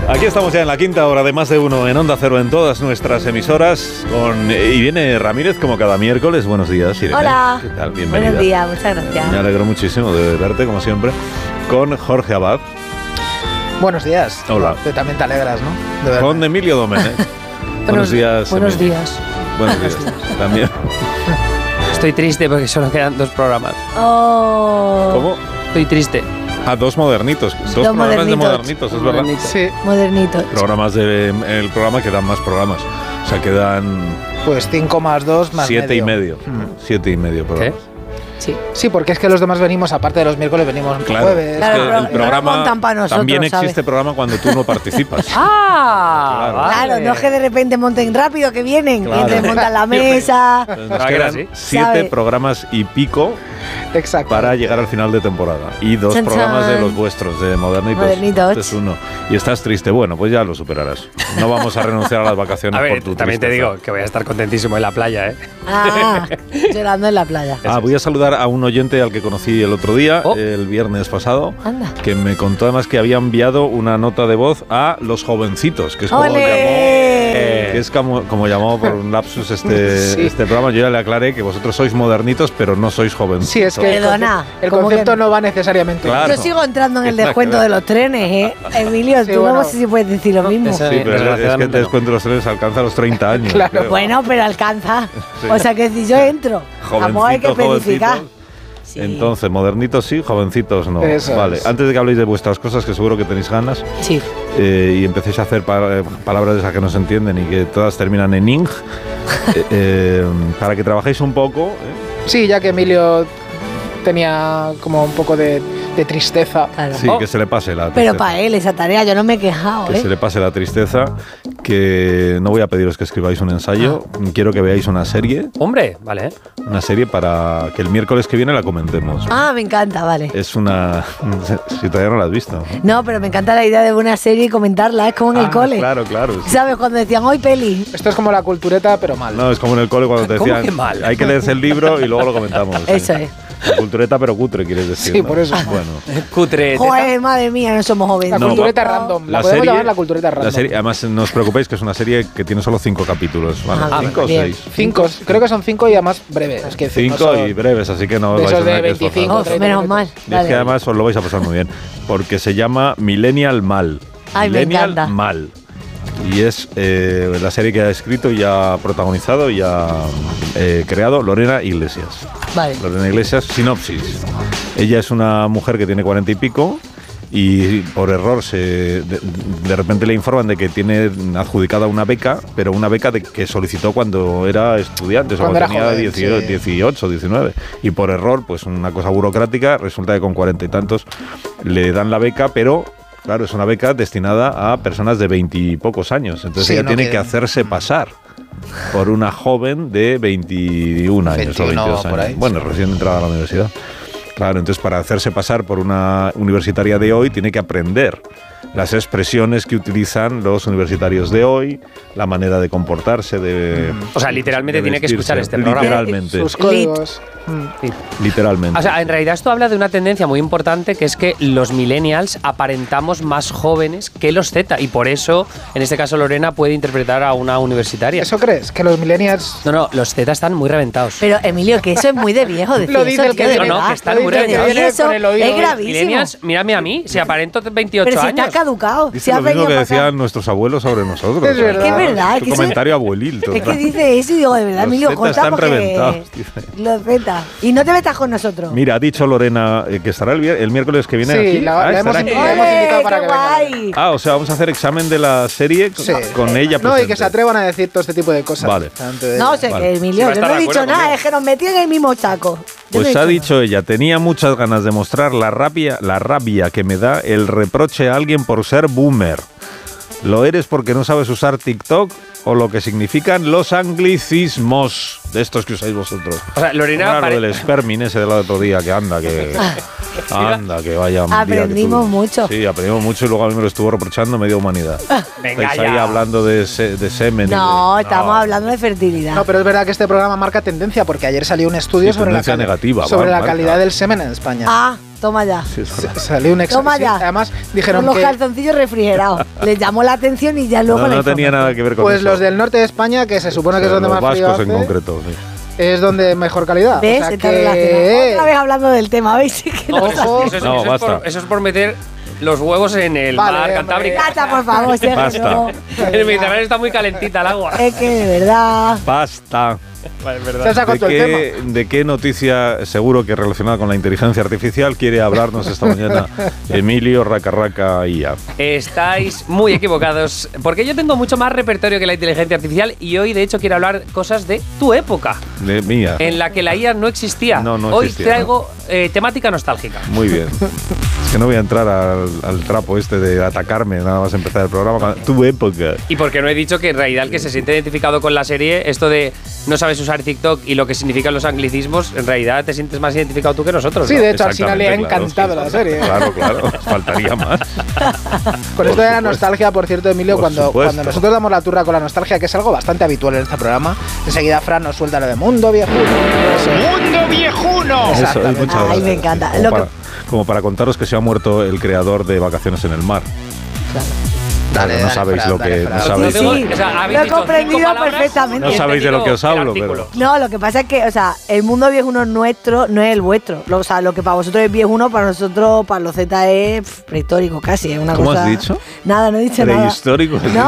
Aquí estamos ya en la quinta hora de Más de Uno en Onda Cero en todas nuestras emisoras. Y viene Ramírez como cada miércoles. Buenos días, Irene. Hola. ¿Qué tal? Bienvenida. Buenos días, muchas gracias. Me alegro muchísimo de verte, como siempre, con Jorge Abad. Buenos días. Hola. Tú también te alegras, ¿no? De con Emilio Domenech. Buenos días. Buenos Emilio. días. Buenos días. También. Estoy triste porque solo quedan 2 programas. Oh. ¿Cómo? Estoy triste. Dos modernitos. Dos programas de modernitos, es verdad. Sí. Modernito. Programas el programa que dan más programas. O sea, quedan Pues 5 más 2 más 7 y medio. 7 y medio programas. Sí. Sí, porque es que los demás venimos, aparte de los miércoles, venimos Claro, jueves. es Claro, que pero el programa montan pa' nosotros, también ¿sabes? existe programa cuando tú no participas. ¡Ah! Claro. Claro, no es que de repente monten rápido, que vienen. Claro. Y entonces montan la mesa. Entonces nos Ah, que era quedan así. 7 ¿Sabe? programas y pico Exacto. para llegar al final de temporada. Y 2 Chan, programas chan. de los vuestros, de Modernitos. Modernitos. Este es uno. Y estás triste. Bueno, pues ya lo superarás. No vamos a renunciar a las vacaciones A ver, por tu también te tristeza. digo que voy a estar contentísimo en la playa, ¿eh? Ah, llorando en la playa. Voy a saludar a un oyente al que conocí el otro día, Oh. el viernes pasado, Anda. que me contó además que había enviado una nota de voz a Los Jovencitos, que es como ¡Ole! que es como llamó por un lapsus Sí. este programa. Yo ya le aclaré que vosotros sois modernitos, pero no sois jovencitos. Sí, es que Perdona, el ¿cómo concepto que no va necesariamente. Claro. Yo sigo entrando en el Nada que descuento ver. de los trenes, ¿eh? Emilio, Sí, tú bueno. no sé si puedes decir lo mismo. Esa- Sí, pero es que Desgraciadamente te no. descuento los trenes alcanza los 30 años. Claro. creo. Bueno, pero alcanza. Sí. O sea que si yo entro, vamos, hay que Jovencitos, especificar. jovencitos. Sí. Entonces, modernitos sí, jovencitos no. Eso vale, es. antes de que habléis de vuestras cosas, que seguro que tenéis ganas, Sí. y empecéis a hacer palabras de esas que no se entienden y que todas terminan en ing, para que trabajéis un poco. Sí, ya que Emilio tenía como un poco de tristeza. Claro. Sí, Oh. que se le pase la Pero tristeza. para él esa tarea, yo no me he quejado, Que ¿eh? se le pase la tristeza, que no voy a pediros que escribáis un ensayo, quiero que veáis una serie Vale. para que el miércoles que viene la comentemos. Ah, me encanta, vale. Es una... si todavía no la has visto. No, pero me encanta la idea de ver una serie y comentarla, es como en el cole. Claro, claro. sí. ¿Sabes? Cuando decían hoy peli. Esto es como la cultureta, pero mal. No, es como en el cole cuando te ¿Cómo decían, que mal? hay que leerse el libro y luego lo comentamos. sí. Eso es. La cultureta pero cutre, quieres decir. Sí, ¿no? por eso. Bueno. Cutre. Joder, madre mía, no somos jóvenes. La No, cultureta va- random. La podemos llamar la cultureta random. La serie, además, no os preocupéis que es una serie que tiene solo 5 capítulos. ¿Vale? Ah, 5 o bien. 6. 5, creo que son 5 y además breves. Es que 5 no son- y breves, así que no os de vais a esos de tener que esforzar. 25, Oh, 30 menos minutos. mal. Y es Dale. que además os lo vais a pasar muy bien, porque se llama Millennial Mal. Ay, me Millennial encanta. Mal. Y es la serie que ha escrito y ha protagonizado y ha creado Lorena Iglesias. Vale. Lorena Iglesias, sinopsis. Ella es una mujer que tiene 40 y pico y por error de repente le informan de que tiene adjudicada una beca, pero una beca que solicitó cuando era estudiante, o sea, Cuando cuando era tenía joven, 18, 19. Y por error, pues una cosa burocrática, resulta que con 40 y tantos le dan la beca, pero... Claro, es una beca destinada a personas de 20 y pocos años. Entonces Sí, ella no tiene que- que hacerse pasar por una joven de 21 años 21 o 22 por años. ahí, Bueno, sí. recién entrada a la universidad. Claro, entonces para hacerse pasar por una universitaria de hoy tiene que aprender las expresiones que utilizan los universitarios de hoy, la manera de comportarse, de... O sea, literalmente de tiene que vestirse. escuchar este programa. Literalmente. Sus códigos. Literalmente. O sea, en realidad esto habla de una tendencia muy importante, que es que los millennials aparentamos más jóvenes que los Z, y por eso, en este caso, Lorena puede interpretar a una universitaria. ¿Eso crees? Que los millennials... No, los Z están muy reventados. Pero, Emilio, que eso es muy de viejo. Decir Lo dice eso, el que tío, de viene. No, verdad. que están muy Lo dice el que reventados. viene Eso con el oído. es gravísimo. Millennials, mírame a mí, si aparento 28 Pero si años. estás caducado. Dice Si lo has mismo venido que para acá. decían nuestros abuelos sobre nosotros. Es verdad. Es que es verdad, es Tu que eso- comentario abuelil. Es que total. dice eso y digo, de verdad, Los Emilio, Zetas corta están porque reventados, dice. los Z. Y no te metas con nosotros. Mira, ha dicho Lorena que estará el miércoles que viene Sí, aquí. la hemos estará aquí. invitado. hemos invitado para qué que venga. guay! O sea, vamos a hacer examen de la serie Sí. con ella No, y presente. que se atrevan a decir todo este tipo de cosas. Vale. delante de No ella. sé, Vale. que Sí, Emilio, va a yo estar no he de dicho acuerdo nada, conmigo. es que nos metí en el mismo chaco. Yo Pues no he ha dicho dicho ella, tenía muchas ganas de mostrar la rabia que me da el reproche a alguien por ser boomer. ¿Lo eres porque no sabes usar TikTok o lo que significan los anglicismos de estos que usáis vosotros? O sea, Lorena Claro, pare- del espermin ese del otro día, que anda, que vaya un día que Aprendimos tuve. mucho. Sí, aprendimos mucho y luego a mí me lo estuvo reprochando media humanidad. Venga Estáis ahí ya. hablando de semen. y de- No, estamos hablando de fertilidad. No, pero es verdad que este programa marca tendencia porque ayer salió un estudio Sí, sobre la, tendencia negativa, sobre la marca. calidad del semen en España. Ah, Toma ya. Sí, es verdad. Salió un Toma sí, ya. además Con dijeron los que calzoncillos refrigerados. Les llamó la atención y ya luego No, la no tenía información. nada que ver con pues eso. los del norte de España, que se supone que es donde los más frío vascos en hace, concreto, sí. es donde mejor calidad. ¿Ves? O sea Está relacionado. Otra vez hablando del tema, ¿veis? Que no Ojo. sabe. No, basta. Eso es por meter los huevos en el Vale, mar hombre. Cantábrico. Cata, por favor, Sergio, Basta. no. El Mediterráneo está muy calentita el agua. Es que de verdad. Basta. Vale, es Se verdad. sacó todo el tema. ¿De qué noticia, seguro que relacionada con la inteligencia artificial, quiere hablarnos esta mañana Emilio Raca IA? Estáis muy equivocados, porque yo tengo mucho más repertorio que la inteligencia artificial y hoy de hecho quiero hablar cosas de tu época, De mía. en la que la IA no existía. No Hoy existía, traigo temática nostálgica. Muy bien. Es que no voy a entrar al trapo este de atacarme nada más empezar el programa. Tu época. Y porque no he dicho que en realidad el que se siente identificado con la serie, esto de no sabes usar TikTok y lo que significan los anglicismos, en realidad te sientes más identificado tú que nosotros. Sí, ¿no? de hecho, al final le ha Exactamente, encantado claro, la serie. Claro, faltaría más. Con esto de la nostalgia, por cierto, Emilio, Por cuando supuesto. nosotros damos la turra con la nostalgia, que es algo bastante habitual en este programa, enseguida Fran nos suelta lo de mundo viejuno. ¡Mundo viejuno! Eso, muchas Ay, gracias. me encanta. Como Lo que- para, como para contaros que se ha muerto el creador de Vacaciones en el Mar. Dale, no dale, sabéis Fran, lo dale, que. Fran. No Sí, sabéis, sí. O sea, habéis Lo he dicho comprendido 5 palabras perfectamente. No y he sabéis de lo que os entendido el hablo, artículo. No, lo que pasa es que, o sea, el mundo viejuno nuestro no es el vuestro. O sea, lo que para vosotros es viejuno, para nosotros, para los Z es prehistórico casi. Es una ¿Cómo cosa. has dicho? Nada, no he dicho nada. Prehistórico. No,